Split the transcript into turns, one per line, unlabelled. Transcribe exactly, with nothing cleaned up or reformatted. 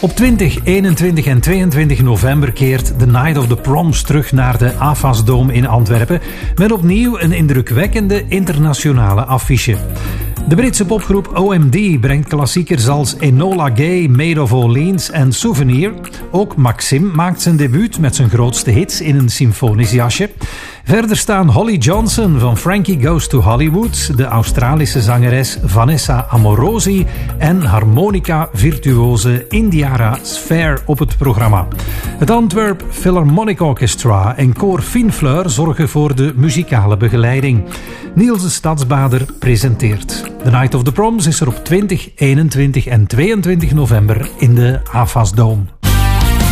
Op twintig, eenentwintig en tweeëntwintig november keert The Night of the Proms terug naar de A F A S Dome in Antwerpen met opnieuw een indrukwekkende internationale affiche. De Britse popgroep O M D brengt klassiekers als Enola Gay, Made of Orleans en Souvenir. Ook Maxim maakt zijn debuut met zijn grootste hits in een symfonisch jasje. Verder staan Holly Johnson van Frankie Goes to Hollywood, de Australische zangeres Vanessa Amorosi en harmonica-virtuose Indiara Sfer op het programma. Het Antwerp Philharmonic Orchestra en koor Finfleur zorgen voor de muzikale begeleiding. Niels de Stadsbader presenteert. The Night of the Proms is er op twintig, eenentwintig en tweeëntwintig november in de A F A S Dome.